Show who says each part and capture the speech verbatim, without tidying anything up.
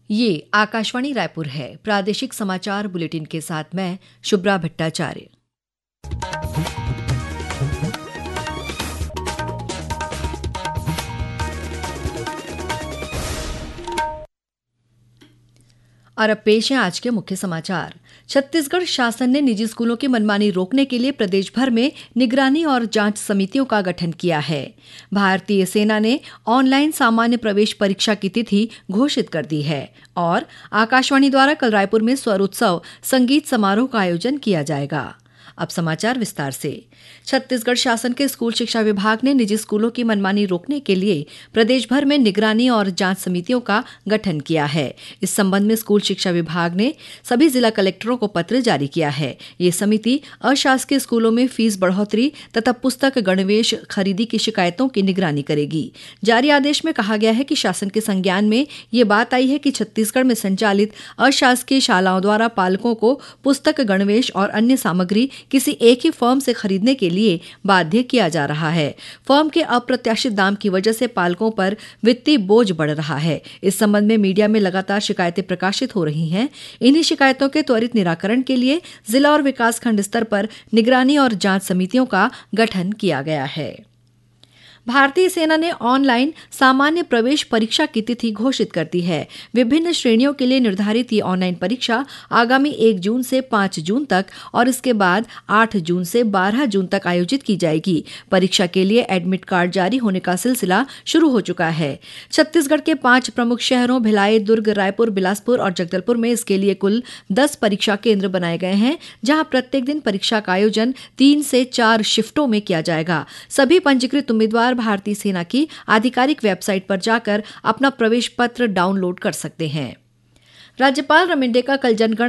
Speaker 1: ये आकाशवाणी रायपुर है। प्रादेशिक समाचार बुलेटिन के साथ मैं शुभ्रा भट्टाचार्य। और अब पेश है आज के मुख्य समाचार। छत्तीसगढ़ शासन ने निजी स्कूलों की मनमानी रोकने के लिए प्रदेश भर में निगरानी और जांच समितियों का गठन किया है। भारतीय सेना ने ऑनलाइन सामान्य प्रवेश परीक्षा की तिथि घोषित कर दी है और आकाशवाणी द्वारा कल रायपुर में स्वर उत्सव संगीत समारोह का आयोजन किया जाएगा। अब समाचार विस्तार से। छत्तीसगढ़ शासन के स्कूल शिक्षा विभाग ने निजी स्कूलों की मनमानी रोकने के लिए प्रदेश भर में निगरानी और जांच समितियों का गठन किया है। इस संबंध में स्कूल शिक्षा विभाग ने सभी जिला कलेक्टरों को पत्र जारी किया है। ये समिति अशासकीय स्कूलों में फीस बढ़ोतरी तथा पुस्तक गणवेश खरीदी की शिकायतों की निगरानी करेगी। जारी आदेश में कहा गया है कि शासन के संज्ञान में ये बात आई है कि छत्तीसगढ़ में संचालित अशासकीय शालाओं द्वारा पालकों को पुस्तक गणवेश और अन्य सामग्री किसी एक ही फर्म से खरीदने के लिए बाध्य किया जा रहा है। फर्म के अप्रत्याशित दाम की वजह से पालकों पर वित्तीय बोझ बढ़ रहा है। इस संबंध में मीडिया में लगातार शिकायतें प्रकाशित हो रही हैं। इन्हीं शिकायतों के त्वरित निराकरण के लिए जिला और विकासखंड स्तर पर निगरानी और जांच समितियों का गठन किया गया है। भारतीय सेना ने ऑनलाइन सामान्य प्रवेश परीक्षा की तिथि घोषित कर दी है। विभिन्न श्रेणियों के लिए निर्धारित ये ऑनलाइन परीक्षा आगामी एक जून से पाँच जून तक और इसके बाद आठ जून से बारह जून तक आयोजित की जाएगी। परीक्षा के लिए एडमिट कार्ड जारी होने का सिलसिला शुरू हो चुका है। छत्तीसगढ़ के पांच प्रमुख शहरों भिलाई, दुर्ग, रायपुर, बिलासपुर और जगदलपुर में इसके लिए कुल दस परीक्षा केंद्र बनाए गए हैं, जहां प्रत्येक दिन परीक्षा का आयोजन तीन से चार शिफ्टों में किया जाएगा। सभी पंजीकृत उम्मीदवार भारतीय सेना की आधिकारिक वेबसाइट पर जाकर अपना प्रवेश पत्र डाउनलोड कर सकते हैं। राज्यपाल रमेंडे का कल जनगण